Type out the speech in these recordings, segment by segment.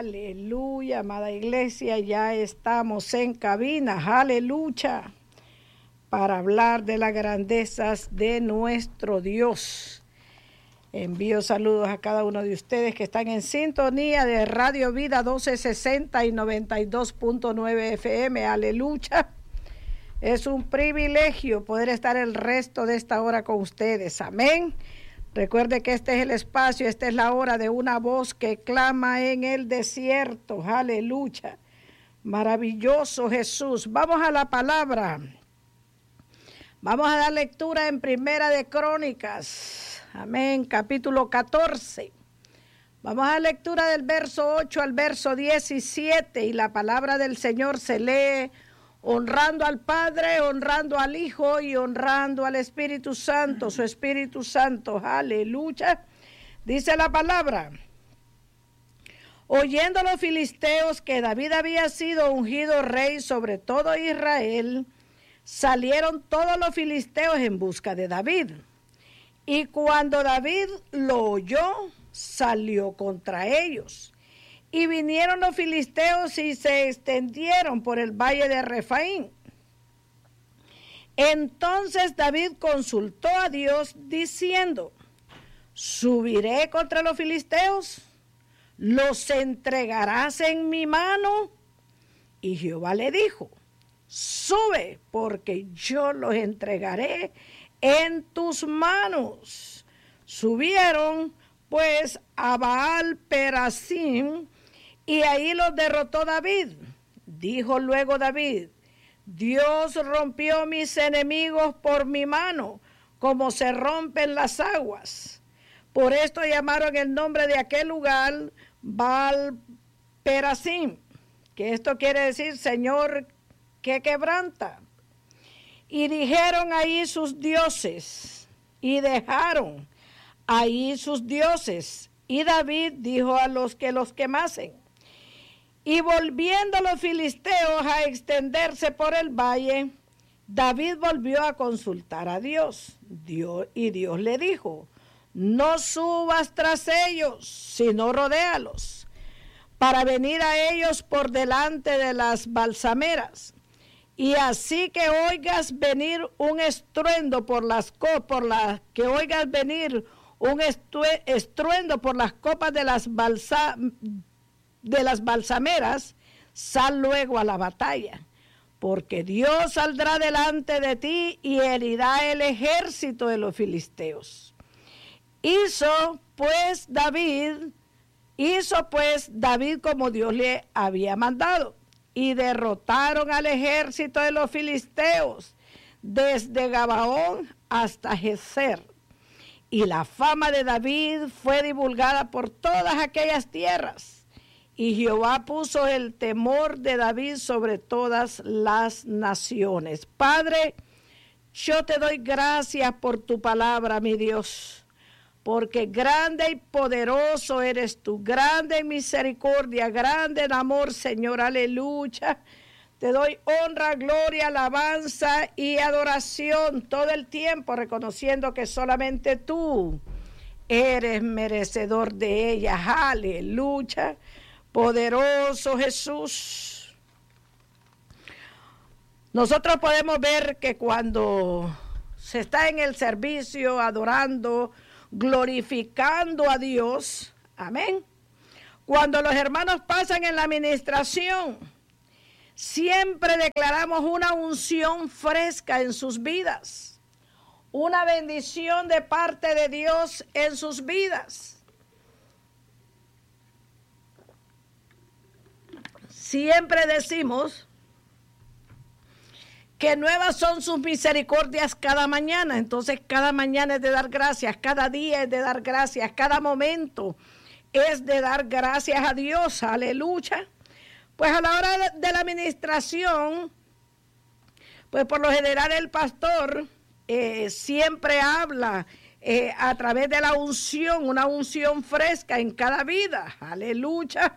Aleluya, amada iglesia, ya estamos en cabina, aleluya, para hablar de las grandezas de nuestro Dios. Envío saludos a cada uno de ustedes que están en sintonía de Radio Vida 1260 y 92.9 FM, aleluya. Es un privilegio poder estar el resto de esta hora con ustedes, amén. Recuerde que este es el espacio, esta es la hora de una voz que clama en el desierto. Aleluya. Maravilloso Jesús. Vamos a la palabra. Vamos a dar lectura en Primera de Crónicas. Amén. Capítulo 14. Vamos a dar lectura del verso 8 al verso 17. Y la palabra del Señor se lee honrando al Padre, honrando al Hijo y honrando al Espíritu Santo, su Espíritu Santo, aleluya. Dice la palabra: oyendo los filisteos que David había sido ungido rey sobre todo Israel, salieron todos los filisteos en busca de David. Y cuando David lo oyó, salió contra ellos. Y vinieron los filisteos y se extendieron por el valle de Refaín. Entonces David consultó a Dios diciendo: ¿subiré contra los filisteos? ¿Los entregarás en mi mano? Y Jehová le dijo: sube, porque yo los entregaré en tus manos. Subieron pues a Baal Perasim, y ahí los derrotó David. Dijo luego David: Dios rompió mis enemigos por mi mano, como se rompen las aguas. Por esto llamaron el nombre de aquel lugar Baal Perasim, que esto quiere decir Señor que quebranta. Y dijeron ahí sus dioses, y dejaron ahí sus dioses. Y David dijo a los que los quemasen. Y volviendo los filisteos a extenderse por el valle, David volvió a consultar a Dios. Y Dios le dijo: no subas tras ellos, sino rodéalos, para venir a ellos por delante de las balsameras. Y así que oigas venir un estruendo por las copas de las balsameras, sal luego a la batalla, porque Dios saldrá delante de ti y herirá el ejército de los filisteos. Hizo pues David como Dios le había mandado, y derrotaron al ejército de los filisteos desde Gabaón hasta Gezer. Y la fama de David fue divulgada por todas aquellas tierras. Y Jehová puso el temor de David sobre todas las naciones. Padre, yo te doy gracias por tu palabra, mi Dios, porque grande y poderoso eres tú, grande en misericordia, grande en amor, Señor, aleluya. Te doy honra, gloria, alabanza y adoración todo el tiempo, reconociendo que solamente tú eres merecedor de ellas. Aleluya. Poderoso Jesús. Nosotros podemos ver que cuando se está en el servicio, adorando, glorificando a Dios, amén. Cuando los hermanos pasan en la administración, siempre declaramos una unción fresca en sus vidas, una bendición de parte de Dios en sus vidas. Siempre decimos que nuevas son sus misericordias cada mañana. Entonces cada mañana es de dar gracias, cada día es de dar gracias, cada momento es de dar gracias a Dios, aleluya. Pues a la hora de la administración, pues por lo general el pastor siempre habla a través de la unción, una unción fresca en cada vida, aleluya.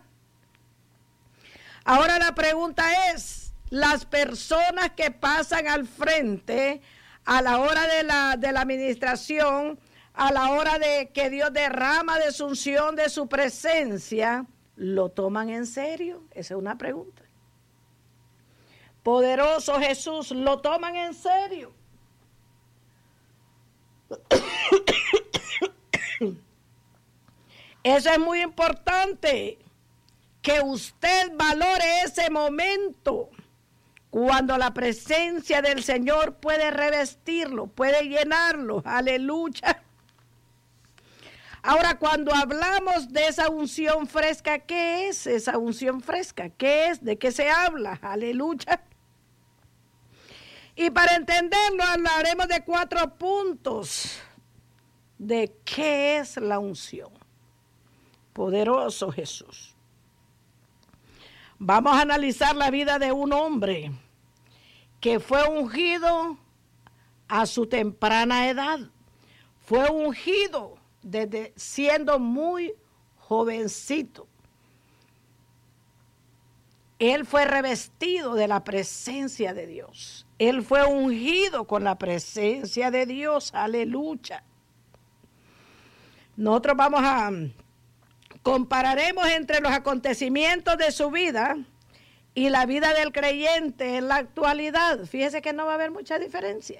Ahora la pregunta es, las personas que pasan al frente a la hora de la administración, a la hora de que Dios derrama de su unción, de su presencia, ¿Lo toman en serio? Esa es una pregunta. Poderoso Jesús, ¿lo toman en serio? Eso es muy importante, que usted valore ese momento cuando la presencia del Señor puede revestirlo, puede llenarlo. Aleluya. Ahora, cuando hablamos de esa unción fresca, ¿qué es esa unción fresca? ¿Qué es? ¿De qué se habla? Aleluya. Y para entenderlo, hablaremos de 4 puntos de qué es la unción. Poderoso Jesús. Vamos a analizar la vida de un hombre que fue ungido a su temprana edad. Fue ungido desde siendo muy jovencito. Él fue revestido de la presencia de Dios. Él fue ungido con la presencia de Dios. Aleluya. Nosotros compararemos entre los acontecimientos de su vida y la vida del creyente en la actualidad. Fíjese que no va a haber mucha diferencia.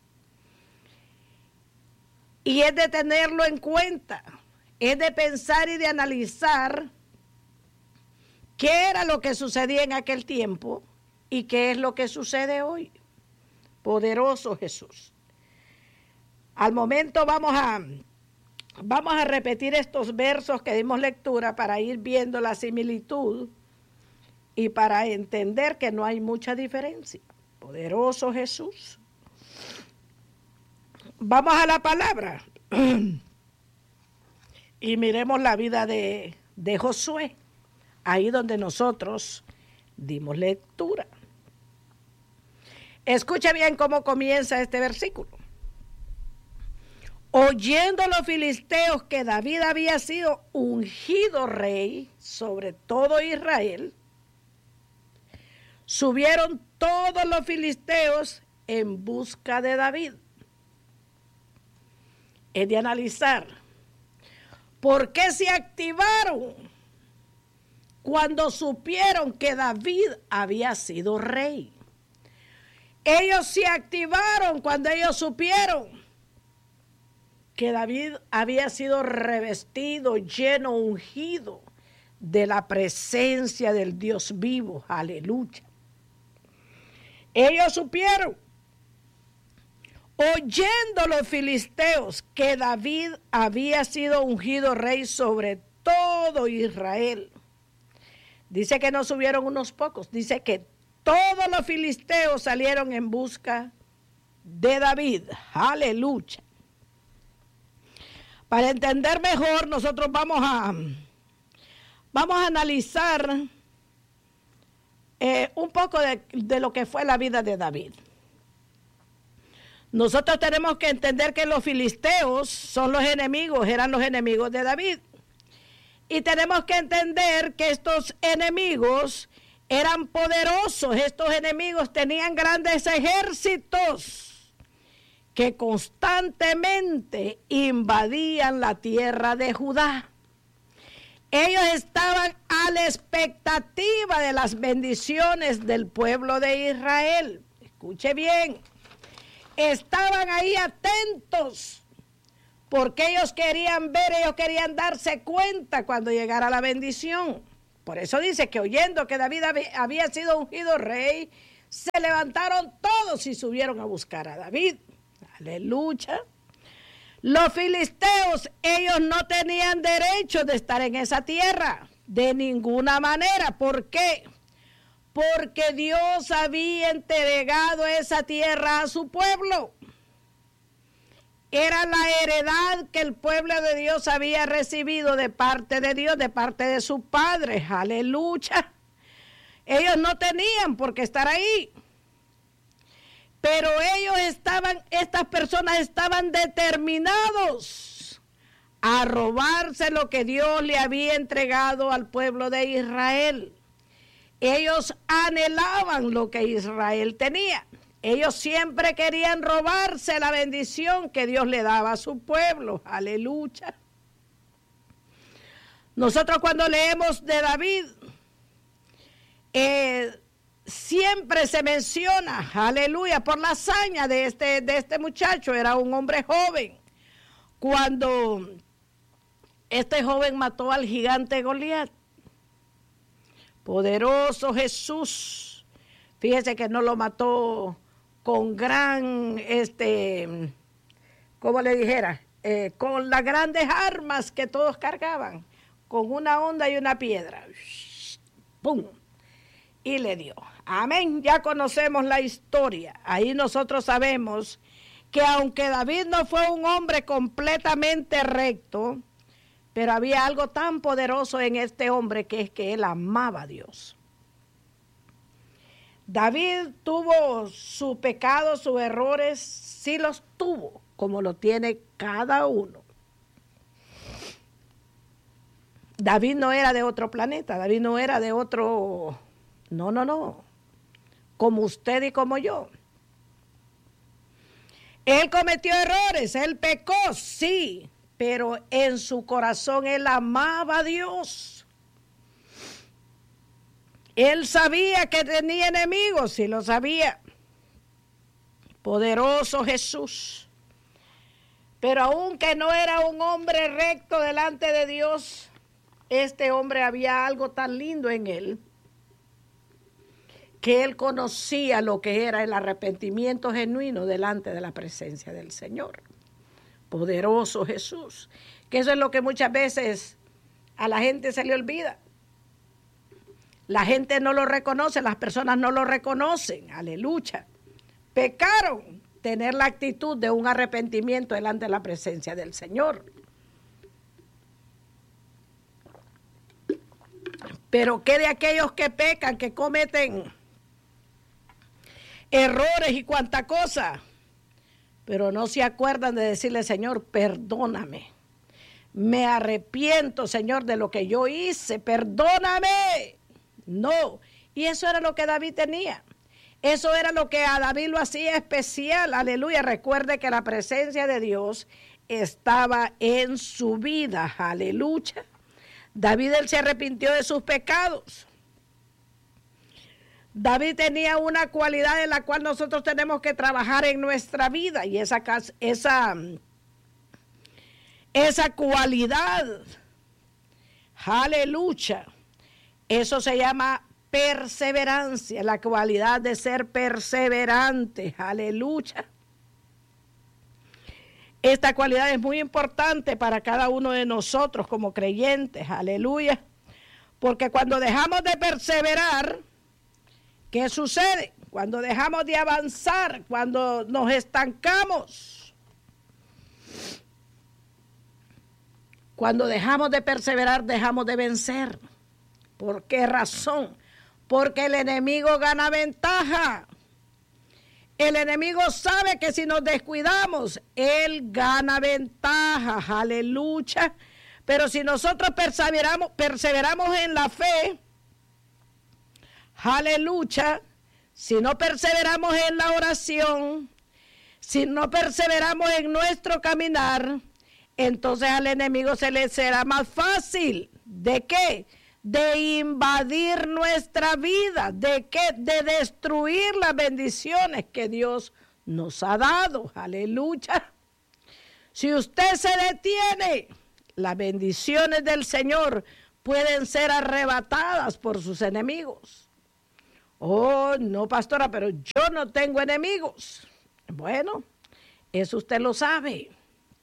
Y es de tenerlo en cuenta, es de pensar y de analizar qué era lo que sucedía en aquel tiempo y qué es lo que sucede hoy. Poderoso Jesús. Al momento vamos a repetir estos versos que dimos lectura para ir viendo la similitud y para entender que no hay mucha diferencia. Poderoso Jesús. Vamos a la palabra y miremos la vida de Josué, ahí donde nosotros dimos lectura. Escucha bien cómo comienza este versículo. Oyendo los filisteos que David había sido ungido rey sobre todo Israel, subieron todos los filisteos en busca de David. Es de analizar por qué se activaron cuando supieron que David había sido rey. Ellos se activaron cuando ellos supieron que David había sido revestido, lleno, ungido de la presencia del Dios vivo. Aleluya. Ellos supieron, oyendo los filisteos, que David había sido ungido rey sobre todo Israel. Dice que no subieron unos pocos, dice que todos los filisteos salieron en busca de David. Aleluya. Para entender mejor, nosotros vamos a analizar un poco de lo que fue la vida de David. Nosotros tenemos que entender que los filisteos son los enemigos, eran los enemigos de David. Y tenemos que entender que estos enemigos eran poderosos, estos enemigos tenían grandes ejércitos que constantemente invadían la tierra de Judá. Ellos estaban a la expectativa de las bendiciones del pueblo de Israel. Escuche bien, estaban ahí atentos porque ellos querían ver, ellos querían darse cuenta cuando llegara la bendición. Por eso dice que oyendo que David había sido ungido rey, se levantaron todos y subieron a buscar a David. Aleluya. Los filisteos, ellos no tenían derecho de estar en esa tierra, de ninguna manera. ¿Por qué? Porque Dios había entregado esa tierra a su pueblo. Era la heredad que el pueblo de Dios había recibido de parte de Dios, de parte de su Padre. Aleluya. Ellos no tenían por qué estar ahí. Pero estas personas estaban determinados a robarse lo que Dios le había entregado al pueblo de Israel. Ellos anhelaban lo que Israel tenía. Ellos siempre querían robarse la bendición que Dios le daba a su pueblo. Aleluya. Nosotros cuando leemos de David, siempre se menciona, aleluya, por la hazaña de este muchacho. Era un hombre joven. Cuando este joven mató al gigante Goliat. Poderoso Jesús. Fíjese que no lo mató con gran, ¿cómo le dijera? Con las grandes armas que todos cargaban, con una honda y una piedra. ¡Pum! Y le dio. Amén. Ya conocemos la historia. Ahí nosotros sabemos que aunque David no fue un hombre completamente recto, pero había algo tan poderoso en este hombre, que es que él amaba a Dios. David tuvo su pecado, sus errores, sí los tuvo, como lo tiene cada uno. David no era de otro planeta, David no era de otro, no, como usted y como yo. Él cometió errores, él pecó, sí, pero en su corazón él amaba a Dios. Él sabía que tenía enemigos, sí lo sabía. Poderoso Jesús. Pero aunque no era un hombre recto delante de Dios, este hombre había algo tan lindo en él, que él conocía lo que era el arrepentimiento genuino delante de la presencia del Señor. Poderoso Jesús. Que eso es lo que muchas veces a la gente se le olvida. La gente no lo reconoce, las personas no lo reconocen. Aleluya. Pecaron tener la actitud de un arrepentimiento delante de la presencia del Señor. Pero ¿qué de aquellos que pecan, que cometen errores y cuanta cosa, pero no se acuerdan de decirle: Señor, perdóname, me arrepiento, Señor, de lo que yo hice, perdóname? No, y eso era lo que David tenía, eso era lo que a David lo hacía especial. Aleluya. Recuerde que la presencia de Dios estaba en su vida. Aleluya. David, él se arrepintió de sus pecados. David tenía una cualidad en la cual nosotros tenemos que trabajar en nuestra vida, y esa cualidad, aleluya, eso se llama perseverancia, la cualidad de ser perseverante. Aleluya. Esta cualidad es muy importante para cada uno de nosotros como creyentes. Aleluya. Porque cuando dejamos de perseverar, ¿qué sucede? Cuando dejamos de avanzar, cuando nos estancamos, cuando dejamos de perseverar, dejamos de vencer. ¿Por qué razón? Porque el enemigo gana ventaja. El enemigo sabe que si nos descuidamos, él gana ventaja. Aleluya. Pero si nosotros perseveramos en la fe, aleluya, si no perseveramos en la oración, si no perseveramos en nuestro caminar, entonces al enemigo se le será más fácil. ¿De qué? De invadir nuestra vida. ¿De qué? De destruir las bendiciones que Dios nos ha dado. Aleluya. Si usted se detiene, las bendiciones del Señor pueden ser arrebatadas por sus enemigos. Oh, no, pastora, pero yo no tengo enemigos. Bueno, eso usted lo sabe.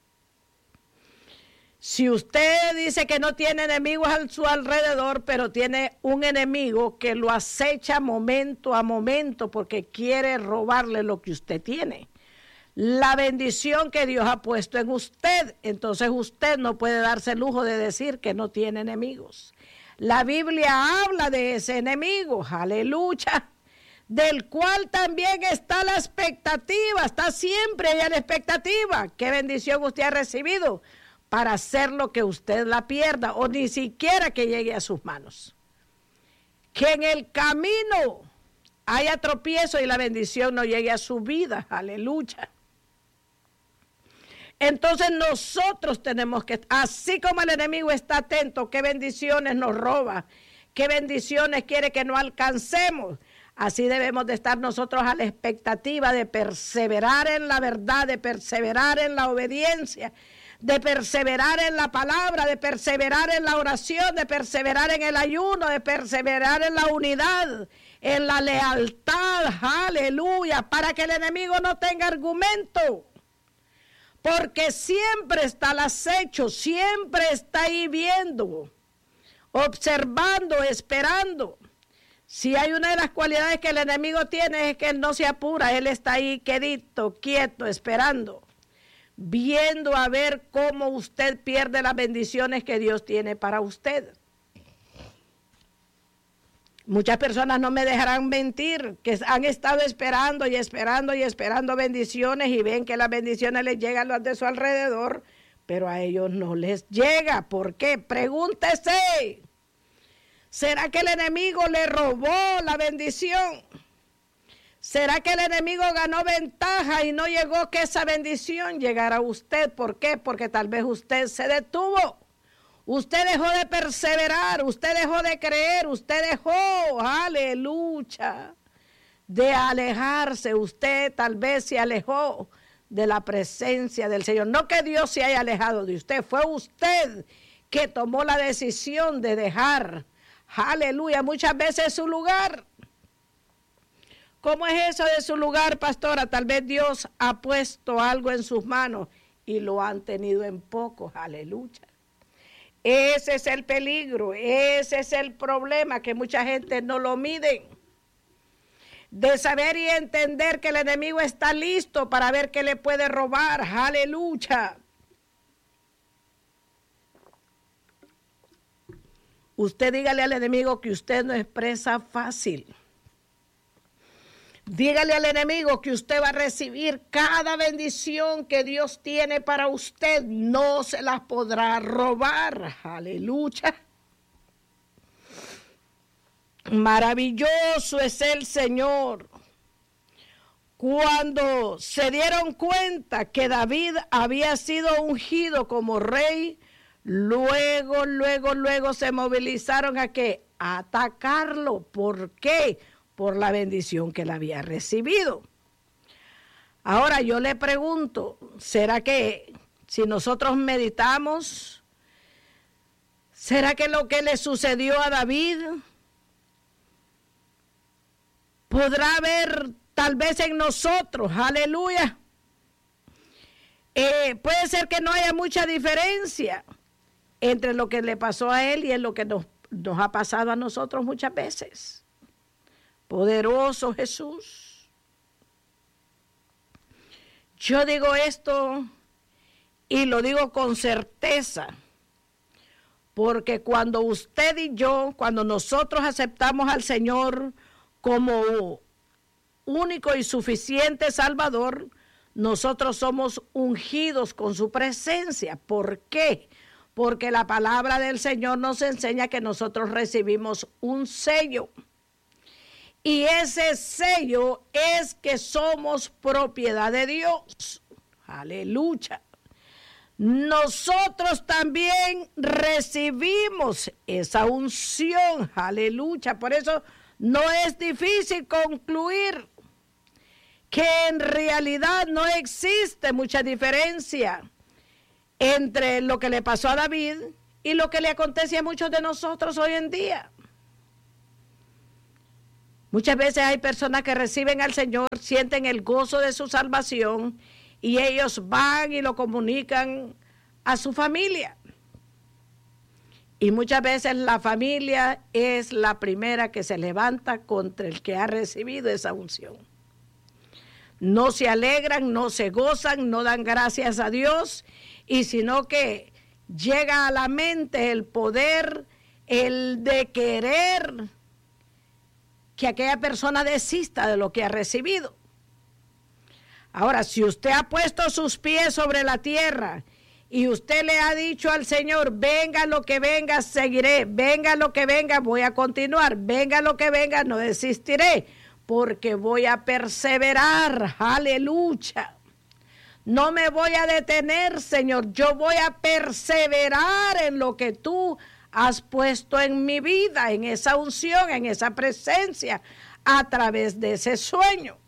Si usted dice que no tiene enemigos a su alrededor, pero tiene un enemigo que lo acecha momento a momento porque quiere robarle lo que usted tiene, la bendición que Dios ha puesto en usted, entonces usted no puede darse el lujo de decir que no tiene enemigos. La Biblia habla de ese enemigo, aleluya, del cual también está la expectativa, está siempre allá la expectativa. ¿Qué bendición usted ha recibido para hacer lo que usted la pierda o ni siquiera que llegue a sus manos? Que en el camino haya tropiezo y la bendición no llegue a su vida, aleluya. Entonces nosotros tenemos que, así como el enemigo está atento, qué bendiciones nos roba, qué bendiciones quiere que no alcancemos, así debemos de estar nosotros a la expectativa de perseverar en la verdad, de perseverar en la obediencia, de perseverar en la palabra, de perseverar en la oración, de perseverar en el ayuno, de perseverar en la unidad, en la lealtad, aleluya, para que el enemigo no tenga argumento. Porque siempre está al acecho, siempre está ahí viendo, observando, esperando. Si hay una de las cualidades que el enemigo tiene es que él no se apura, él está ahí quedito, quieto, esperando, viendo a ver cómo usted pierde las bendiciones que Dios tiene para usted. Muchas personas no me dejarán mentir, que han estado esperando y esperando y esperando bendiciones y ven que las bendiciones les llegan a los de su alrededor, pero a ellos no les llega. ¿Por qué? Pregúntese. ¿Será que el enemigo le robó la bendición? ¿Será que el enemigo ganó ventaja y no llegó que esa bendición llegara a usted? ¿Por qué? Porque tal vez usted se detuvo. Usted dejó de perseverar, usted dejó de creer, usted dejó, aleluya, de alejarse. Usted tal vez se alejó de la presencia del Señor. No que Dios se haya alejado de usted, fue usted que tomó la decisión de dejar, aleluya, muchas veces su lugar. ¿Cómo es eso de su lugar, pastora? Tal vez Dios ha puesto algo en sus manos y lo han tenido en poco, aleluya. Ese es el peligro, ese es el problema, que mucha gente no lo mide. De saber y entender que el enemigo está listo para ver qué le puede robar, aleluya. Usted dígale al enemigo que usted no es presa fácil. Dígale al enemigo que usted va a recibir cada bendición que Dios tiene para usted. No se las podrá robar. Aleluya. Maravilloso es el Señor. Cuando se dieron cuenta que David había sido ungido como rey, luego se movilizaron a ¿qué? A atacarlo. ¿Por qué? Por la bendición que él había recibido. Ahora yo le pregunto, ¿será que si nosotros meditamos, será que lo que le sucedió a David podrá haber tal vez en nosotros? Aleluya. Puede ser que no haya mucha diferencia entre lo que le pasó a él y en lo que nos ha pasado a nosotros muchas veces. Poderoso Jesús. Yo digo esto y lo digo con certeza, porque cuando usted y yo, cuando nosotros aceptamos al Señor como único y suficiente Salvador, nosotros somos ungidos con su presencia. ¿Por qué? Porque la palabra del Señor nos enseña que nosotros recibimos un sello. Y ese sello es que somos propiedad de Dios. Aleluya. Nosotros también recibimos esa unción. Aleluya. Por eso no es difícil concluir que en realidad no existe mucha diferencia entre lo que le pasó a David y lo que le acontece a muchos de nosotros hoy en día. Muchas veces hay personas que reciben al Señor, sienten el gozo de su salvación y ellos van y lo comunican a su familia. Y muchas veces la familia es la primera que se levanta contra el que ha recibido esa unción. No se alegran, no se gozan, no dan gracias a Dios, y sino que llega a la mente el poder, el de querer que aquella persona desista de lo que ha recibido. Ahora, si usted ha puesto sus pies sobre la tierra y usted le ha dicho al Señor, venga lo que venga, seguiré, venga lo que venga, voy a continuar, venga lo que venga, no desistiré, porque voy a perseverar, aleluya. No me voy a detener, Señor. Yo voy a perseverar en lo que tú has puesto en mi vida, en esa unción, en esa presencia, a través de ese sueño,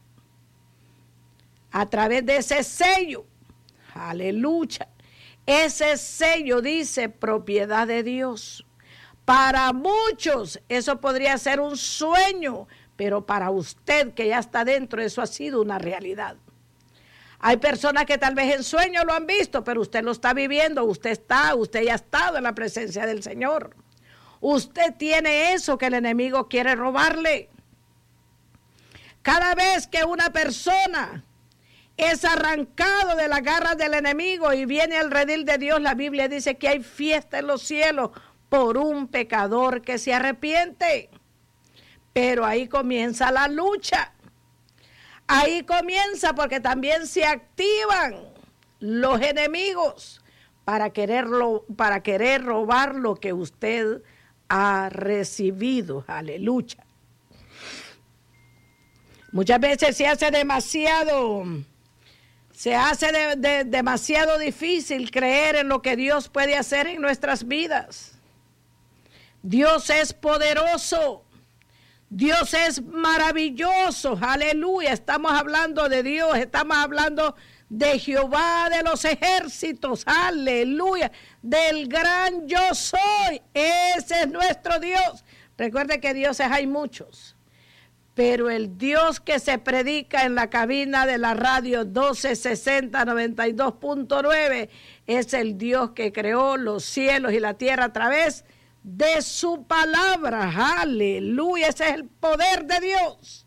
a través de ese sello. Aleluya. Ese sello dice propiedad de Dios. Para muchos eso podría ser un sueño, pero para usted que ya está dentro, eso ha sido una realidad. Hay personas que tal vez en sueño lo han visto, pero usted lo está viviendo, usted ya ha estado en la presencia del Señor. Usted tiene eso que el enemigo quiere robarle. Cada vez que una persona es arrancado de las garras del enemigo y viene al redil de Dios, la Biblia dice que hay fiesta en los cielos por un pecador que se arrepiente. Pero ahí comienza la lucha. Ahí comienza porque también se activan los enemigos para querer robar lo que usted ha recibido. Aleluya. Muchas veces se hace demasiado difícil creer en lo que Dios puede hacer en nuestras vidas. Dios es poderoso. Dios es maravilloso, aleluya. Estamos hablando de Dios, estamos hablando de Jehová de los ejércitos, aleluya. Del gran yo soy, ese es nuestro Dios. Recuerde que dioses hay muchos, pero el Dios que se predica en la cabina de la radio 1260 92.9 es el Dios que creó los cielos y la tierra a través de su palabra, aleluya. Ese es el poder de Dios.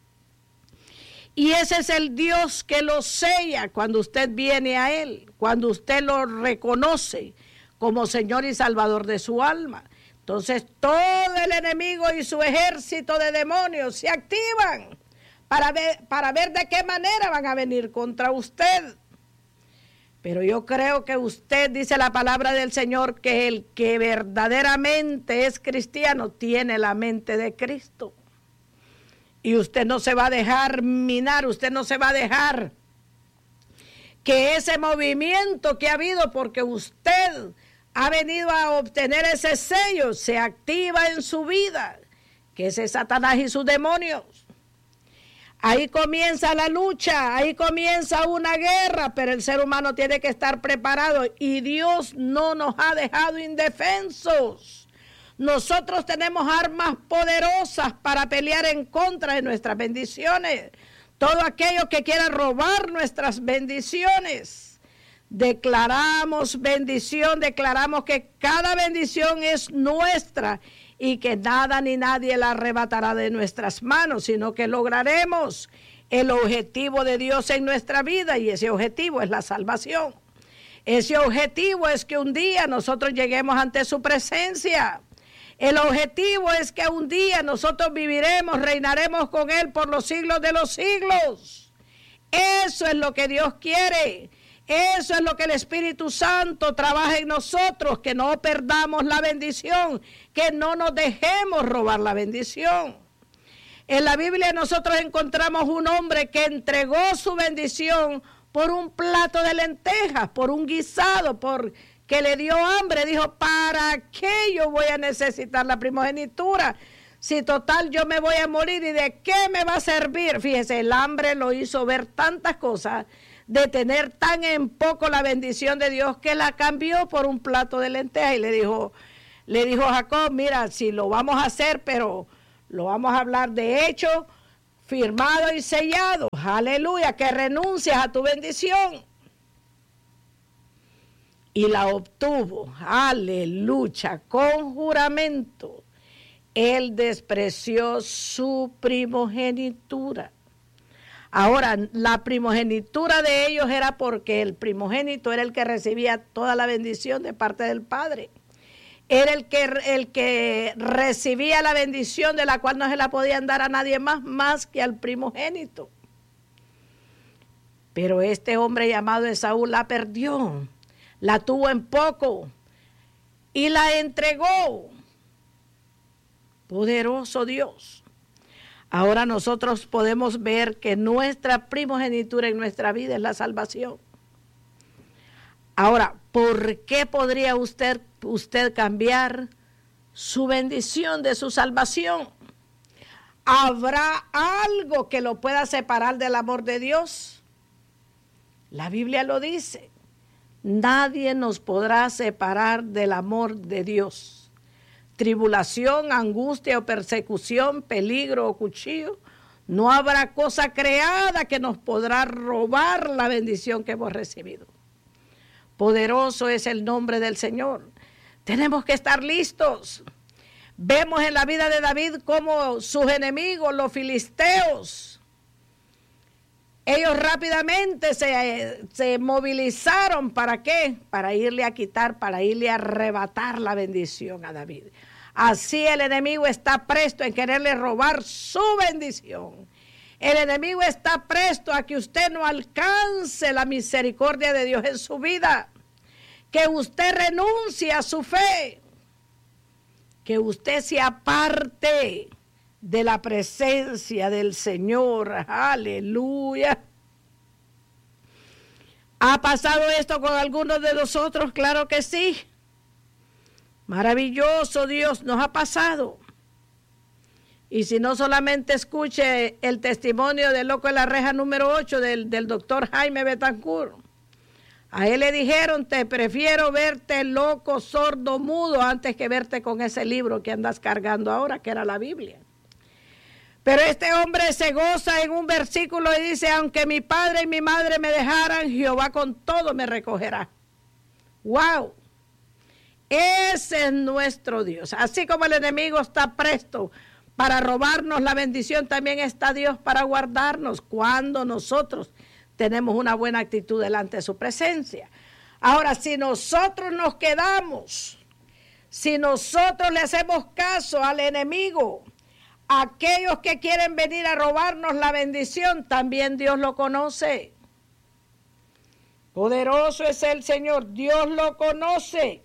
Y ese es el Dios que lo sella cuando usted viene a Él, cuando usted lo reconoce como Señor y Salvador de su alma. Entonces todo el enemigo y su ejército de demonios se activan para ver de qué manera van a venir contra usted. Pero yo creo que usted, dice la palabra del Señor, que el que verdaderamente es cristiano tiene la mente de Cristo. Y usted no se va a dejar minar, usted no se va a dejar que ese movimiento que ha habido, porque usted ha venido a obtener ese sello, se activa en su vida, que ese es Satanás y sus demonios. Ahí comienza la lucha, ahí comienza una guerra, pero el ser humano tiene que estar preparado y Dios no nos ha dejado indefensos. Nosotros tenemos armas poderosas para pelear en contra de nuestras bendiciones. Todo aquello que quiera robar nuestras bendiciones. Declaramos bendición, declaramos que cada bendición es nuestra y que nada ni nadie la arrebatará de nuestras manos, sino que lograremos el objetivo de Dios en nuestra vida, y ese objetivo es la salvación. Ese objetivo es que un día nosotros lleguemos ante su presencia. El objetivo es que un día nosotros viviremos, reinaremos con Él por los siglos de los siglos. Eso es lo que Dios quiere. Eso es lo que el Espíritu Santo trabaja en nosotros, que no perdamos la bendición, que no nos dejemos robar la bendición. En la Biblia nosotros encontramos un hombre que entregó su bendición por un plato de lentejas, por un guisado, porque le dio hambre. Dijo, ¿para qué yo voy a necesitar la primogenitura? Si total yo me voy a morir, ¿y de qué me va a servir? Fíjese, el hambre lo hizo ver tantas cosas, de tener tan en poco la bendición de Dios, que la cambió por un plato de lentejas. Y le dijo Jacob, mira, si lo vamos a hacer, pero lo vamos a hablar de hecho, firmado y sellado. Aleluya, que renuncias a tu bendición. Y la obtuvo, aleluya, con juramento. Él despreció su primogenitura. Ahora, la primogenitura de ellos era porque el primogénito era el que recibía toda la bendición de parte del Padre. Era el que recibía la bendición, de la cual no se la podían dar a nadie más que al primogénito. Pero este hombre llamado Esaú la perdió, la tuvo en poco y la entregó. Poderoso Dios. Ahora nosotros podemos ver que nuestra primogenitura en nuestra vida es la salvación. Ahora, ¿por qué podría usted cambiar su bendición de su salvación? ¿Habrá algo que lo pueda separar del amor de Dios? La Biblia lo dice. Nadie nos podrá separar del amor de Dios. Tribulación, angustia o persecución, peligro o cuchillo. No habrá cosa creada que nos podrá robar la bendición que hemos recibido. Poderoso es el nombre del Señor. Tenemos que estar listos. Vemos en la vida de David cómo sus enemigos, los filisteos, ellos rápidamente se movilizaron. ¿Para qué? Para irle a quitar, para irle a arrebatar la bendición a David. Así el enemigo está presto en quererle robar su bendición. El enemigo está presto a que usted no alcance la misericordia de Dios en su vida, que usted renuncie a su fe, que usted se aparte de la presencia del Señor. Aleluya. ¿Ha pasado esto con algunos de nosotros? Claro que sí. Maravilloso Dios, nos ha pasado. Y si no, solamente escuche el testimonio del loco de la reja número 8 del doctor Jaime Betancourt. A él le dijeron: te prefiero verte loco, sordo, mudo, antes que verte con ese libro que andas cargando ahora, que era la Biblia. Pero este hombre se goza en un versículo y dice: aunque mi padre y mi madre me dejaran, Jehová con todo me recogerá. ¡Wow! Ese es nuestro Dios. Así como el enemigo está presto para robarnos la bendición, también está Dios para guardarnos cuando nosotros tenemos una buena actitud delante de su presencia. Ahora, si nosotros nos quedamos, si nosotros le hacemos caso al enemigo, aquellos que quieren venir a robarnos la bendición, también Dios lo conoce. Poderoso es el Señor, Dios lo conoce.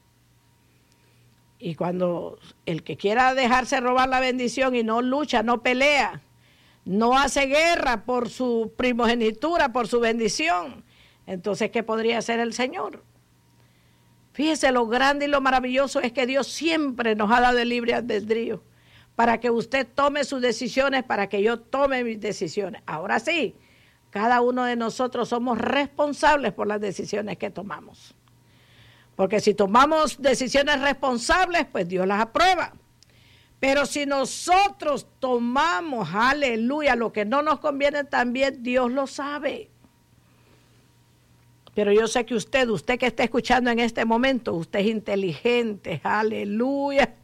Y cuando el que quiera dejarse robar la bendición y no lucha, no pelea, no hace guerra por su primogenitura, por su bendición, entonces, ¿qué podría hacer el Señor? Fíjese, lo grande y lo maravilloso es que Dios siempre nos ha dado el libre albedrío para que usted tome sus decisiones, para que yo tome mis decisiones. Ahora sí, cada uno de nosotros somos responsables por las decisiones que tomamos. Porque si tomamos decisiones responsables, pues Dios las aprueba. Pero si nosotros tomamos, aleluya, lo que no nos conviene, también Dios lo sabe. Pero yo sé que usted que está escuchando en este momento, usted es inteligente, aleluya.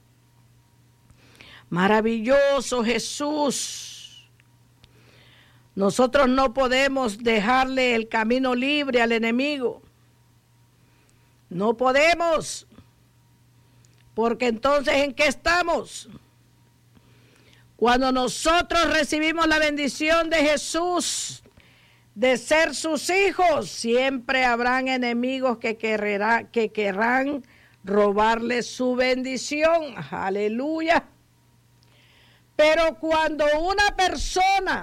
Maravilloso Jesús. Nosotros no podemos dejarle el camino libre al enemigo. No podemos, porque entonces, ¿en qué estamos? Cuando nosotros recibimos la bendición de Jesús, de ser sus hijos, siempre habrán enemigos que querrán robarle su bendición. Aleluya. Pero cuando una persona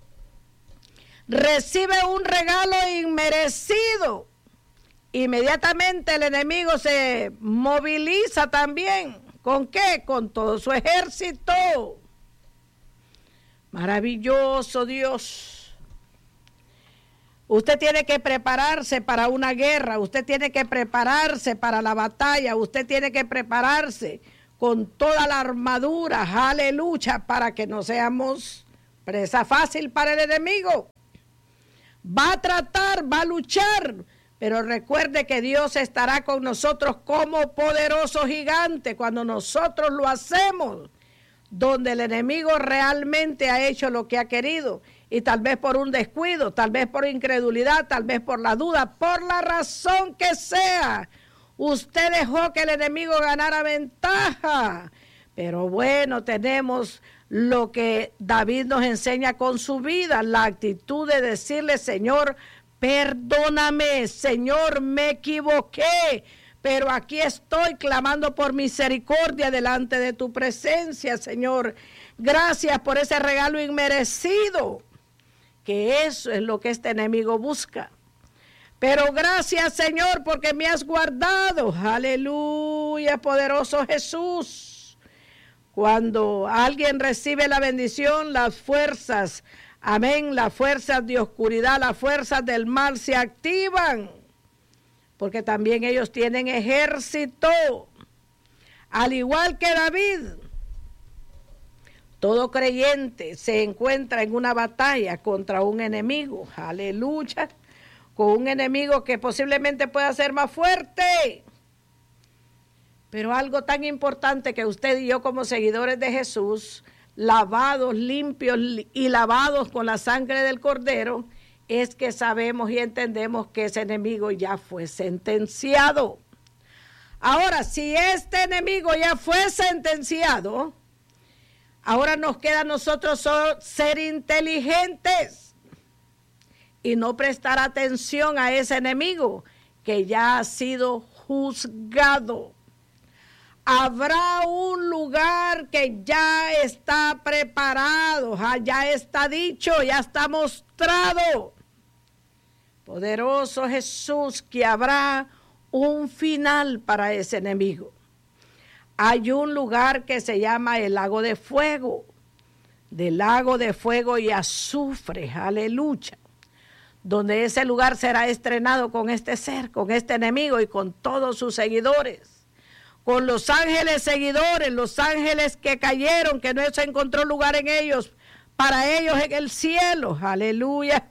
recibe un regalo inmerecido, inmediatamente el enemigo se moviliza también. ¿Con qué? Con todo su ejército. Maravilloso Dios. Usted tiene que prepararse para una guerra, usted tiene que prepararse para la batalla, usted tiene que prepararse con toda la armadura, aleluya, para que no seamos presa fácil para el enemigo. Va a tratar, va a luchar, pero recuerde que Dios estará con nosotros como poderoso gigante cuando nosotros lo hacemos, donde el enemigo realmente ha hecho lo que ha querido, y tal vez por un descuido, tal vez por incredulidad, tal vez por la duda, por la razón que sea, usted dejó que el enemigo ganara ventaja. Pero bueno, tenemos lo que David nos enseña con su vida, la actitud de decirle: Señor, perdóname, Señor, me equivoqué, pero aquí estoy clamando por misericordia delante de tu presencia, Señor. Gracias por ese regalo inmerecido, que eso es lo que este enemigo busca. Pero gracias, Señor, porque me has guardado. Aleluya, poderoso Jesús. Cuando alguien recibe la bendición, las fuerzas, amén, las fuerzas de oscuridad, las fuerzas del mal se activan. Porque también ellos tienen ejército. Al igual que David, todo creyente se encuentra en una batalla contra un enemigo. Aleluya. Con un enemigo que posiblemente pueda ser más fuerte. Pero algo tan importante que usted y yo como seguidores de Jesús, lavados, limpios y lavados con la sangre del Cordero, es que sabemos y entendemos que ese enemigo ya fue sentenciado. Ahora, si este enemigo ya fue sentenciado, ahora nos queda a nosotros ser inteligentes y no prestar atención a ese enemigo que ya ha sido juzgado. Habrá un lugar que ya está preparado, ya está dicho, ya está mostrado. Poderoso Jesús, que habrá un final para ese enemigo. Hay un lugar que se llama el lago de fuego, del lago de fuego y azufre, aleluya, donde ese lugar será estrenado con este ser, con este enemigo y con todos sus seguidores, con los ángeles seguidores, los ángeles que cayeron, que no se encontró lugar en ellos, para ellos en el cielo, aleluya,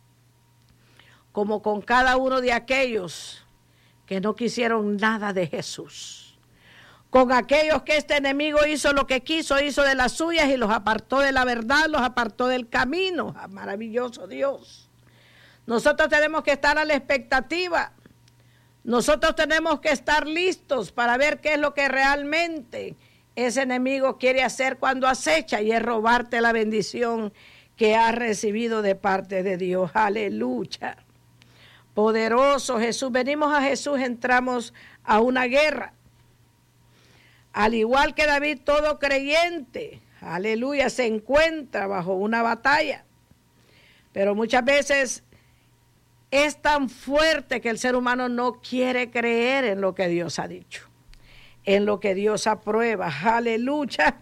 como con cada uno de aquellos que no quisieron nada de Jesús, con aquellos que este enemigo hizo lo que quiso, hizo de las suyas y los apartó de la verdad, los apartó del camino. Maravilloso Dios. Nosotros tenemos que estar a la expectativa. Nosotros tenemos que estar listos para ver qué es lo que realmente ese enemigo quiere hacer cuando acecha, y es robarte la bendición que has recibido de parte de Dios. Aleluya. Poderoso Jesús. Venimos a Jesús, entramos a una guerra. Al igual que David, todo creyente, aleluya, se encuentra bajo una batalla. Pero muchas veces es tan fuerte que el ser humano no quiere creer en lo que Dios ha dicho, en lo que Dios aprueba. Aleluya.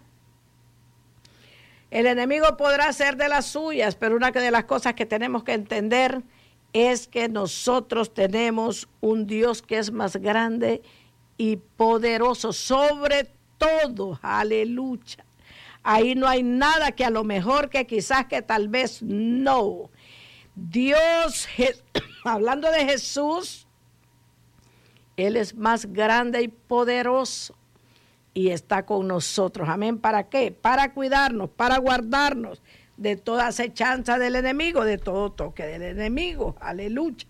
El enemigo podrá ser de las suyas, pero una de las cosas que tenemos que entender es que nosotros tenemos un Dios que es más grande y poderoso sobre todo. Aleluya. Ahí no hay nada que a lo mejor, que quizás, que tal vez no. Dios, hablando de Jesús, Él es más grande y poderoso y está con nosotros. Amén. ¿Para qué? Para cuidarnos, para guardarnos de toda acechanza del enemigo, de todo toque del enemigo. Aleluya.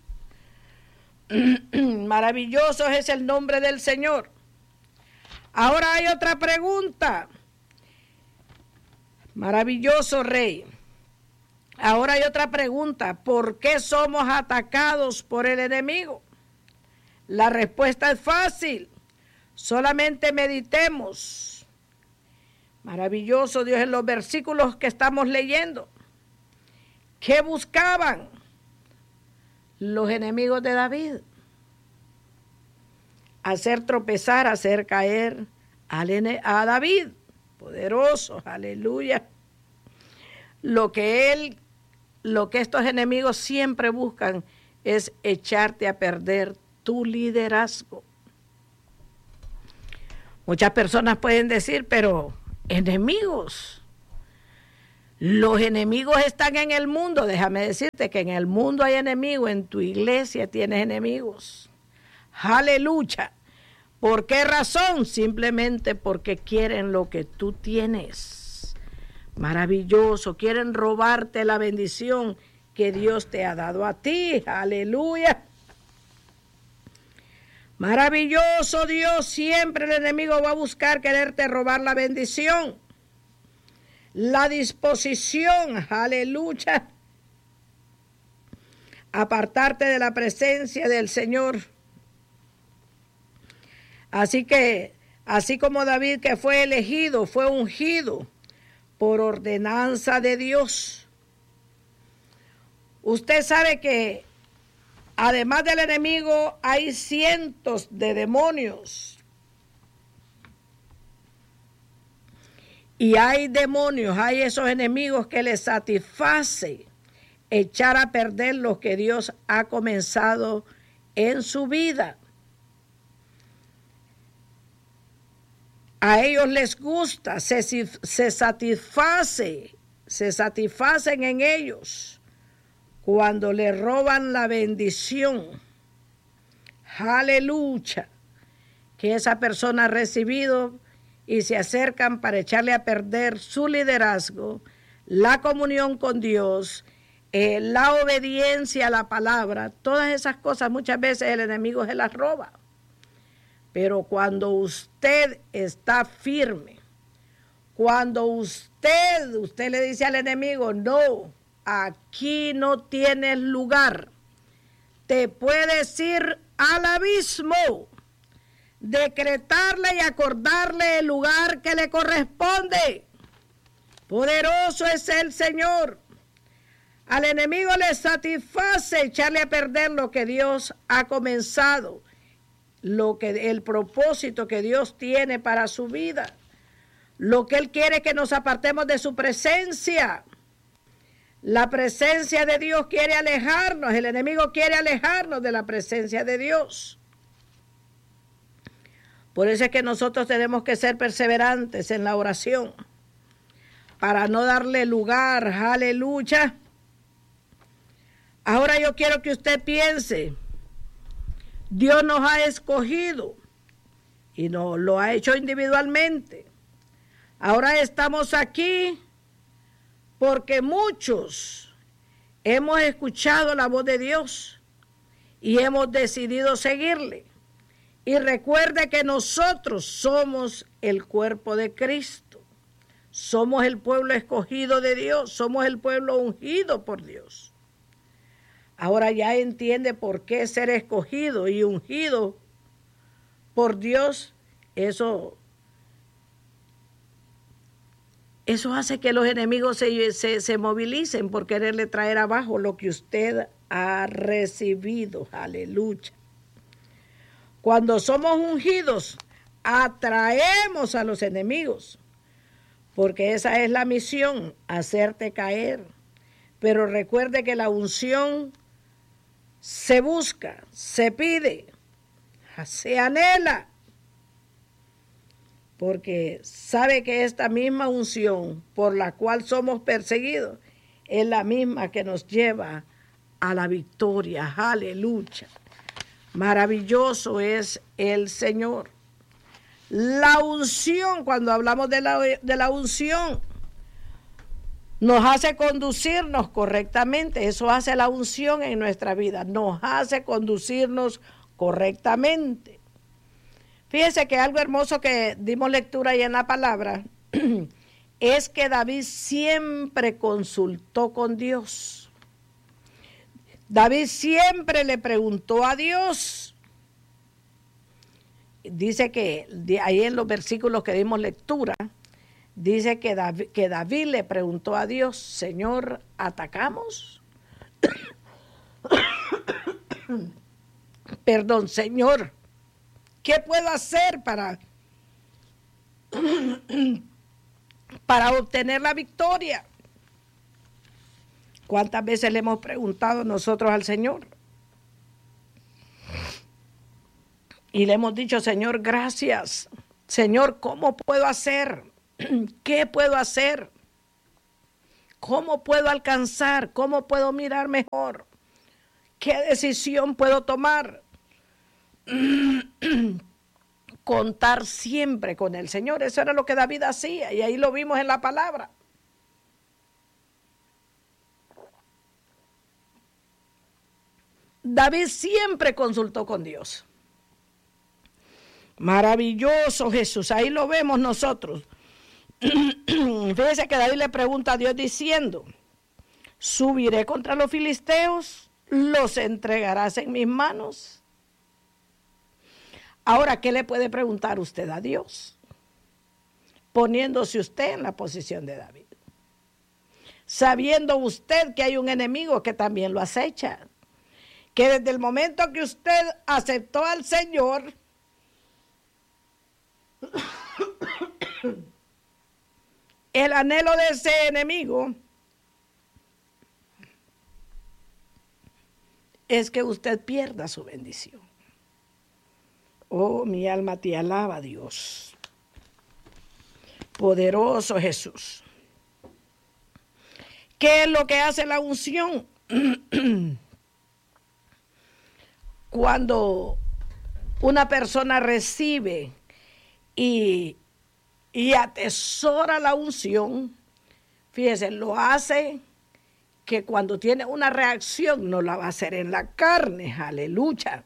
Maravilloso es el nombre del Señor. Ahora hay otra pregunta. Maravilloso Rey. Ahora hay otra pregunta. ¿Por qué somos atacados por el enemigo? La respuesta es fácil. Solamente meditemos. Maravilloso Dios, en los versículos que estamos leyendo. ¿Qué buscaban los enemigos de David? Hacer tropezar, hacer caer a David. Poderoso, aleluya. Lo que estos enemigos siempre buscan es echarte a perder tu liderazgo. Muchas personas pueden decir, pero enemigos. Los enemigos están en el mundo. Déjame decirte que en el mundo hay enemigos, en tu iglesia tienes enemigos. Aleluya. ¿Por qué razón? Simplemente porque quieren lo que tú tienes. Maravilloso. Quieren robarte la bendición que Dios te ha dado a ti. Aleluya. Maravilloso Dios. Siempre el enemigo va a buscar quererte robar la bendición, la disposición. Aleluya. Apartarte de la presencia del Señor. Así que, así como David, que fue elegido, fue ungido por ordenanza de Dios. Usted sabe que Además del enemigo, hay cientos de demonios. Y hay demonios, hay esos enemigos que les satisface echar a perder lo que Dios ha comenzado en su vida. A ellos les gusta, se satisfacen en ellos cuando le roban la bendición. Aleluya. Que esa persona ha recibido y se acercan para echarle a perder su liderazgo, la comunión con Dios, la obediencia a la palabra. Todas esas cosas muchas veces el enemigo se las roba. Pero cuando usted está firme, cuando usted le dice al enemigo, no, aquí no tienes lugar, te puedes ir al abismo, decretarle y acordarle el lugar que le corresponde. Poderoso es el Señor. Al enemigo le satisface echarle a perder lo que Dios ha comenzado, el propósito que Dios tiene para su vida. Lo que Él quiere es que nos apartemos de su presencia. La presencia de Dios quiere alejarnos, el enemigo quiere alejarnos de la presencia de Dios. Por eso es que nosotros tenemos que ser perseverantes en la oración, para no darle lugar, aleluya. Ahora yo quiero que usted piense, Dios nos ha escogido y nos lo ha hecho individualmente. Ahora estamos aquí porque muchos hemos escuchado la voz de Dios y hemos decidido seguirle. Y recuerde que nosotros somos el cuerpo de Cristo. Somos el pueblo escogido de Dios, somos el pueblo ungido por Dios. Ahora ya entiende por qué ser escogido y ungido por Dios, eso hace que los enemigos se movilicen por quererle traer abajo lo que usted ha recibido. Aleluya. Cuando somos ungidos, atraemos a los enemigos, porque esa es la misión, hacerte caer. Pero recuerde que la unción se busca, se pide, se anhela, porque sabe que esta misma unción por la cual somos perseguidos es la misma que nos lleva a la victoria. Aleluya. Maravilloso es el Señor. La unción, cuando hablamos de la unción, nos hace conducirnos correctamente. Eso hace la unción en nuestra vida. Nos hace conducirnos correctamente. Fíjense que algo hermoso que dimos lectura ahí en la palabra es que David siempre consultó con Dios. David siempre le preguntó a Dios. Dice que ahí en los versículos que dimos lectura, dice que David le preguntó a Dios, Señor, ¿atacamos? Perdón, Señor, ¿qué puedo hacer para obtener la victoria? ¿Cuántas veces le hemos preguntado nosotros al Señor? Y le hemos dicho, Señor, gracias. Señor, ¿cómo puedo hacer? ¿Qué puedo hacer? ¿Cómo puedo alcanzar? ¿Cómo puedo mirar mejor? ¿Qué decisión puedo tomar? Contar siempre con el Señor. Eso era lo que David hacía y ahí lo vimos en la palabra. David siempre consultó con Dios. Maravilloso Jesús, ahí lo vemos nosotros. Fíjese que David le pregunta a Dios diciendo, ¿subiré contra los filisteos? ¿Los entregarás en mis manos? Ahora, ¿qué le puede preguntar usted a Dios? Poniéndose usted en la posición de David. Sabiendo usted que hay un enemigo que también lo acecha. que desde el momento que usted aceptó al Señor, el anhelo de ese enemigo es que usted pierda su bendición. Oh, mi alma te alaba, Dios. Poderoso Jesús. ¿Qué es lo que hace la unción? Cuando una persona recibe y atesora la unción, fíjese, lo hace que cuando tiene una reacción no la va a hacer en la carne, aleluya.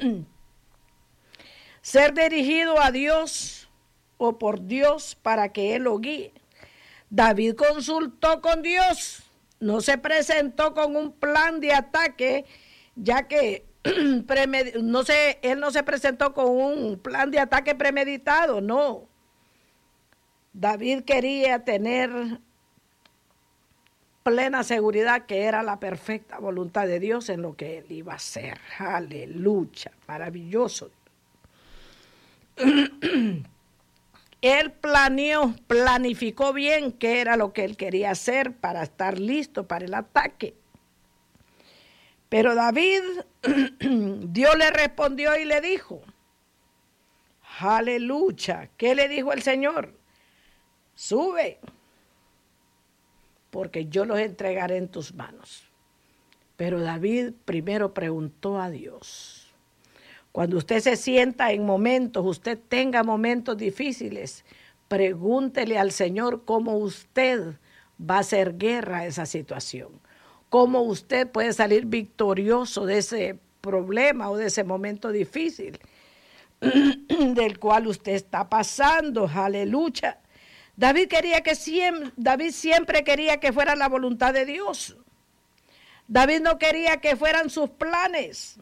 Ser dirigido a Dios o por Dios para que Él lo guíe. David consultó con Dios, no se presentó con un plan de ataque, ya que él no se presentó con un plan de ataque premeditado, no. David quería tener plena seguridad que era la perfecta voluntad de Dios en lo que él iba a hacer. Aleluya, maravilloso. Él planificó bien qué era lo que él quería hacer para estar listo para el ataque. Pero David, Dios le respondió y le dijo, aleluya, ¿qué le dijo el Señor? Sube, porque yo los entregaré en tus manos. Pero David primero preguntó a Dios. Cuando usted se sienta en momentos, usted tenga momentos difíciles, pregúntele al Señor cómo usted va a hacer guerra a esa situación. Cómo usted puede salir victorioso de ese problema o de ese momento difícil del cual usted está pasando. Aleluya. David siempre quería que fuera la voluntad de Dios. David no quería que fueran sus planes.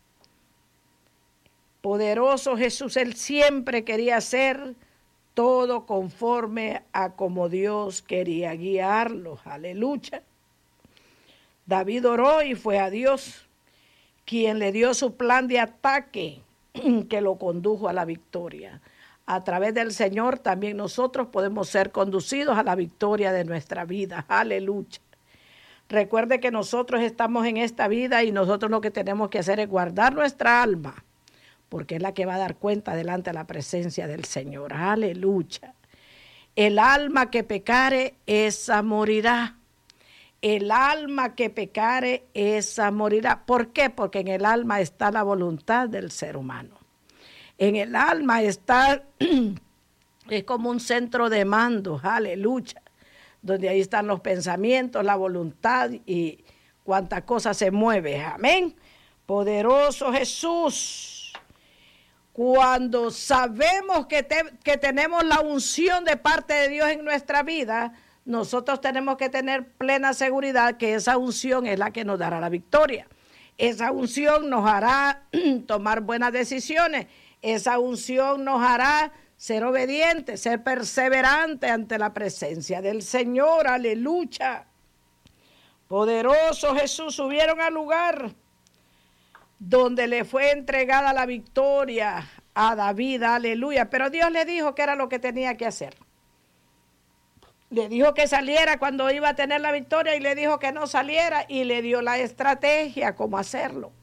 Poderoso Jesús, él siempre quería hacer todo conforme a como Dios quería guiarlo. Aleluya. David oró y fue a Dios quien le dio su plan de ataque que lo condujo a la victoria. A través del Señor también nosotros podemos ser conducidos a la victoria de nuestra vida. Aleluya. Recuerde que nosotros estamos en esta vida y nosotros lo que tenemos que hacer es guardar nuestra alma, porque es la que va a dar cuenta delante de la presencia del Señor. Aleluya. El alma que pecare, esa morirá. El alma que pecare, esa morirá. ¿Por qué? Porque en el alma está la voluntad del ser humano. En el alma está, es como un centro de mando, aleluya, donde ahí están los pensamientos, la voluntad y cuánta cosa se mueve. Amén. Poderoso Jesús. Cuando sabemos que tenemos la unción de parte de Dios en nuestra vida, nosotros tenemos que tener plena seguridad que esa unción es la que nos dará la victoria. Esa unción nos hará tomar buenas decisiones. Esa unción nos hará ser obedientes, ser perseverantes ante la presencia del Señor. Aleluya. Poderoso Jesús, subieron al lugar donde le fue entregada la victoria a David. Aleluya. Pero Dios le dijo que era lo que tenía que hacer. Le dijo que saliera cuando iba a tener la victoria y le dijo que no saliera y le dio la estrategia cómo hacerlo.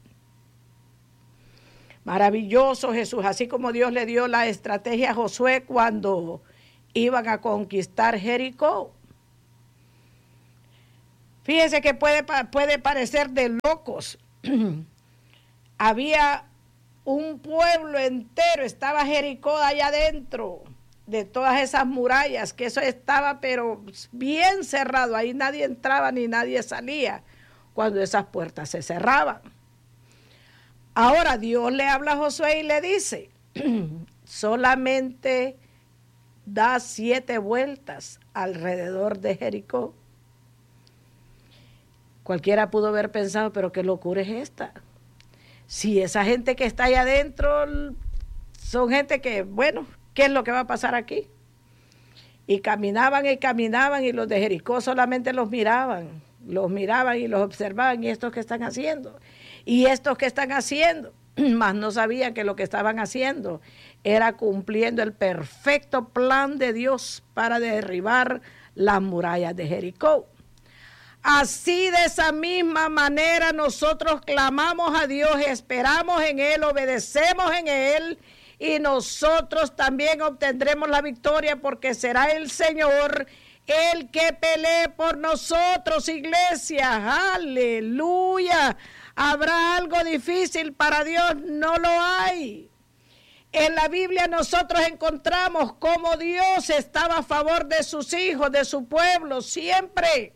Maravilloso Jesús, así como Dios le dio la estrategia a Josué cuando iban a conquistar Jericó. Fíjese que puede parecer de locos. Había un pueblo entero, estaba Jericó allá adentro de todas esas murallas, que eso estaba pero bien cerrado, ahí nadie entraba ni nadie salía cuando esas puertas se cerraban. Ahora Dios le habla a Josué y le dice, solamente da 7 vueltas alrededor de Jericó. Cualquiera pudo haber pensado, pero qué locura es esta. Si esa gente que está allá adentro son gente que, bueno, ¿qué es lo que va a pasar aquí? Y caminaban y los de Jericó solamente los miraban. los miraban y los observaban, ¿y estos qué están haciendo? ¿Y estos qué están haciendo? Mas no sabían que lo que estaban haciendo era cumpliendo el perfecto plan de Dios para derribar las murallas de Jericó. Así, de esa misma manera, nosotros clamamos a Dios, esperamos en Él, obedecemos en Él, y nosotros también obtendremos la victoria, porque será el Señor el que pelee por nosotros, iglesia. Aleluya. ¿Habrá algo difícil para Dios? No lo hay. En la Biblia nosotros encontramos cómo Dios estaba a favor de sus hijos, de su pueblo, siempre.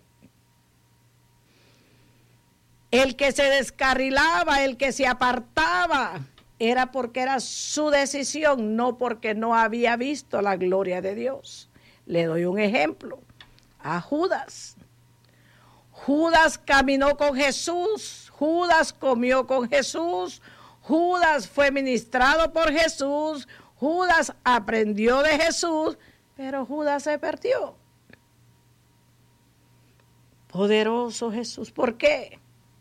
El que se descarrilaba, el que se apartaba, era porque era su decisión, no porque no había visto la gloria de Dios. Le doy un ejemplo. A Judas. Judas caminó con Jesús, Judas comió con Jesús, Judas fue ministrado por Jesús, Judas aprendió de Jesús, pero Judas se perdió. Poderoso Jesús. ¿Por qué?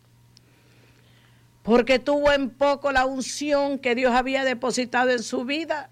Porque tuvo en poco la unción que Dios había depositado en su vida.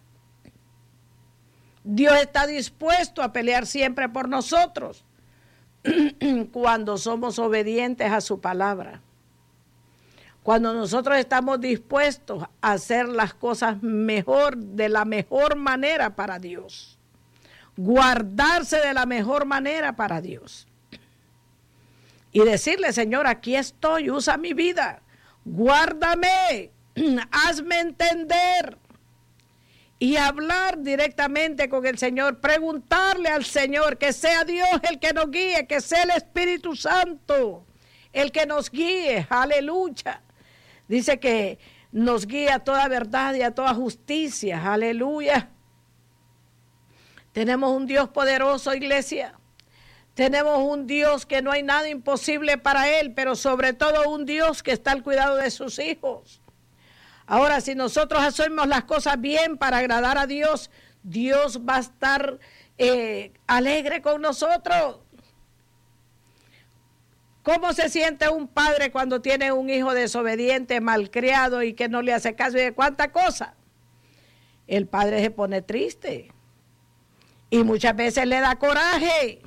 Dios está dispuesto a pelear siempre por nosotros cuando somos obedientes a su palabra. Cuando nosotros estamos dispuestos a hacer las cosas mejor, de la mejor manera para Dios. Guardarse de la mejor manera para Dios. Y decirle, Señor, aquí estoy, usa mi vida. Guárdame, hazme entender. Y hablar directamente con el Señor, preguntarle al Señor, que sea Dios el que nos guíe, que sea el Espíritu Santo el que nos guíe. Aleluya. Dice que nos guía a toda verdad y a toda justicia. Aleluya. Tenemos un Dios poderoso, iglesia. Tenemos un Dios que no hay nada imposible para Él, pero sobre todo un Dios que está al cuidado de sus hijos. Ahora, si nosotros hacemos las cosas bien para agradar a Dios, Dios va a estar alegre con nosotros. ¿Cómo se siente un padre cuando tiene un hijo desobediente, malcriado y que no le hace caso y de cuánta cosa? El padre se pone triste y muchas veces le da coraje.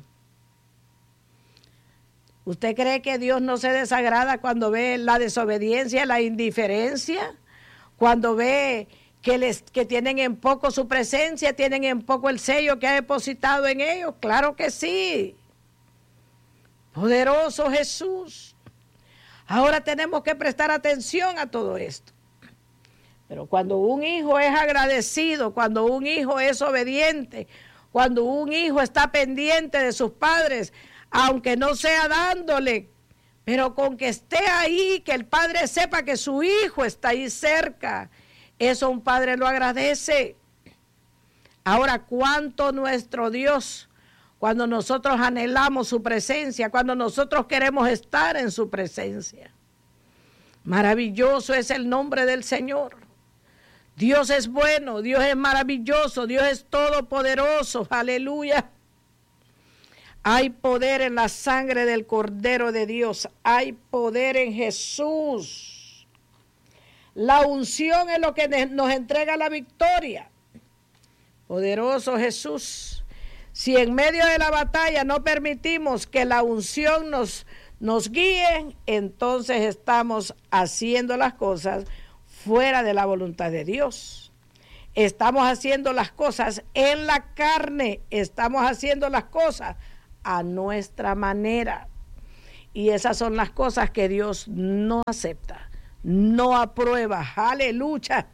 ¿Usted cree que Dios no se desagrada cuando ve la desobediencia, la indiferencia? Cuando ve que tienen en poco su presencia, tienen en poco el sello que ha depositado en ellos. Claro que sí. Poderoso Jesús. Ahora tenemos que prestar atención a todo esto. Pero cuando un hijo es agradecido, cuando un hijo es obediente, cuando un hijo está pendiente de sus padres, aunque no sea dándole, pero con que esté ahí, que el padre sepa que su hijo está ahí cerca, eso un padre lo agradece. Ahora, ¿cuánto nuestro Dios, cuando nosotros anhelamos su presencia, cuando nosotros queremos estar en su presencia? Maravilloso es el nombre del Señor. Dios es bueno, Dios es maravilloso, Dios es todopoderoso. Aleluya. Hay poder en la sangre del Cordero de Dios. Hay poder en Jesús. La unción es lo que nos entrega la victoria. Poderoso Jesús. Si en medio de la batalla no permitimos que la unción nos guíe, entonces estamos haciendo las cosas fuera de la voluntad de Dios. Estamos haciendo las cosas en la carne. Estamos haciendo las cosas a nuestra manera. Y esas son las cosas que Dios no acepta, no aprueba. Aleluya.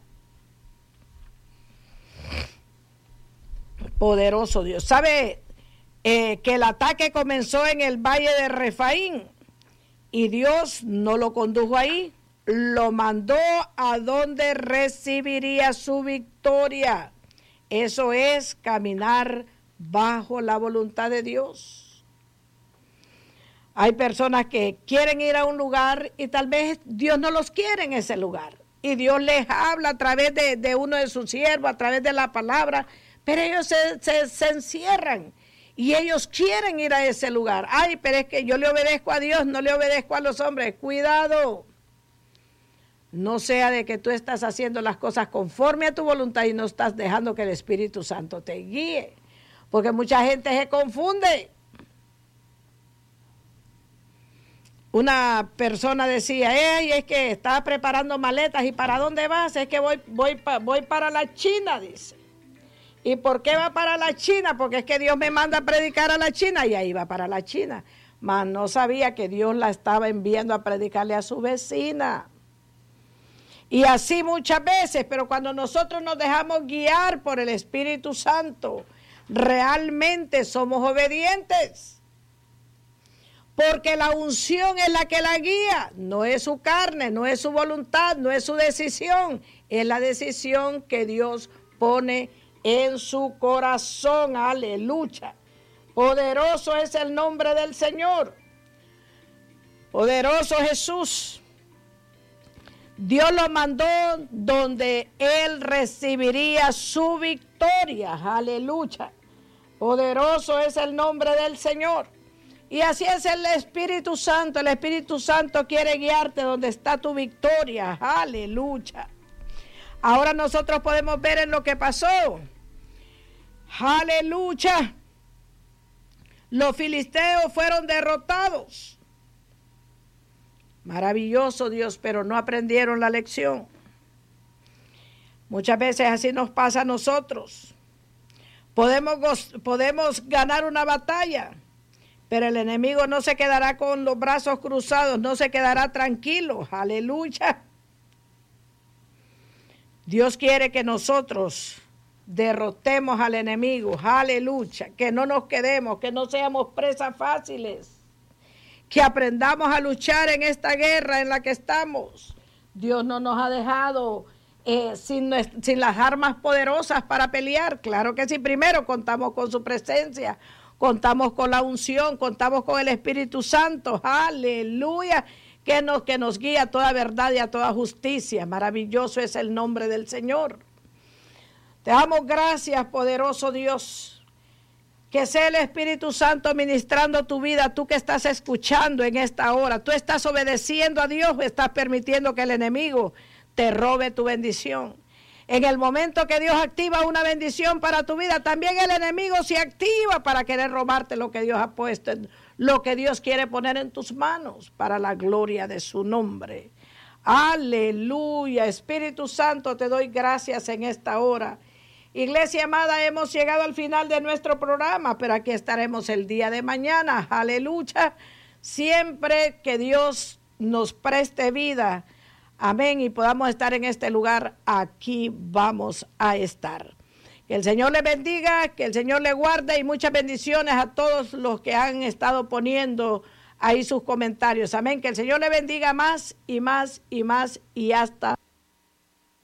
Poderoso Dios. ¿Sabe que el ataque comenzó en el valle de Refaín? Y Dios no lo condujo ahí, lo mandó a donde recibiría su victoria. Eso es caminar bajo la voluntad de Dios. Hay personas que quieren ir a un lugar y tal vez Dios no los quiere en ese lugar. Y Dios les habla a través de uno de sus siervos, a través de la palabra, pero ellos se encierran Y ellos quieren ir a ese lugar. Ay, pero es que yo le obedezco a Dios, no le obedezco a los hombres. Cuidado. No sea de que tú estás haciendo las cosas conforme a tu voluntad y no estás dejando que el Espíritu Santo te guíe. Porque mucha gente se confunde. Una persona decía, hey, es que estaba preparando maletas. ¿Y para dónde vas? Es que voy para la China, dice. ¿Y por qué va para la China? Porque es que Dios me manda a predicar a la China y ahí va para la China. Mas no sabía que Dios la estaba enviando a predicarle a su vecina. Y así muchas veces, pero cuando nosotros nos dejamos guiar por el Espíritu Santo, realmente somos obedientes. Porque la unción es la que la guía, no es su carne, no es su voluntad, no es su decisión, es la decisión que Dios pone en su corazón. Aleluya. Poderoso es el nombre del Señor. Poderoso Jesús. Dios lo mandó donde Él recibiría su victoria. Aleluya. Poderoso es el nombre del Señor. Y así es el Espíritu Santo. El Espíritu Santo quiere guiarte donde está tu victoria. Aleluya. Ahora nosotros podemos ver en lo que pasó. Aleluya. Los filisteos fueron derrotados. Maravilloso Dios, pero no aprendieron la lección. Muchas veces así nos pasa a nosotros. Podemos ganar una batalla, pero el enemigo no se quedará con los brazos cruzados, no se quedará tranquilo. Aleluya. Dios quiere que nosotros derrotemos al enemigo. Aleluya. Que no nos quedemos, que no seamos presas fáciles. Que aprendamos a luchar en esta guerra en la que estamos. Dios no nos ha dejado sin las armas poderosas para pelear. Claro que sí, primero contamos con su presencia, contamos con la unción, contamos con el Espíritu Santo. Aleluya. Que nos guía a toda verdad y a toda justicia. Maravilloso es el nombre del Señor. Te damos gracias, poderoso Dios. Que sea el Espíritu Santo ministrando tu vida, tú que estás escuchando en esta hora. Tú estás obedeciendo a Dios o estás permitiendo que el enemigo te robe tu bendición. En el momento que Dios activa una bendición para tu vida, también el enemigo se activa para querer robarte lo que Dios ha puesto, lo que Dios quiere poner en tus manos para la gloria de su nombre. Aleluya. Espíritu Santo, te doy gracias en esta hora. Iglesia amada, hemos llegado al final de nuestro programa, pero aquí estaremos el día de mañana. Aleluya. Siempre que Dios nos preste vida, amén, y podamos estar en este lugar, aquí vamos a estar. Que el Señor le bendiga, que el Señor le guarde y muchas bendiciones a todos los que han estado poniendo ahí sus comentarios. Amén. Que el Señor le bendiga más y más y más y hasta